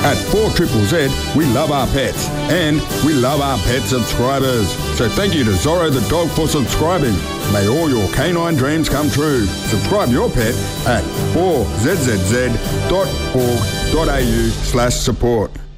At 4ZZZ, we love our pets and we love our pet subscribers. So thank you to Zorro the dog for subscribing. May all your canine dreams come true. Subscribe your pet at 4zzz.org.au/support.